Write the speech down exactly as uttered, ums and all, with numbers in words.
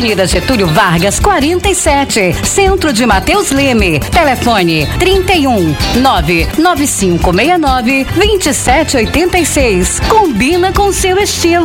Avenida Getúlio Vargas, quarenta e sete, Centro de Mateus Leme. Telefone trinta e um, nove nove cinco seis nove, dois sete oito seis. Combina com seu estilo.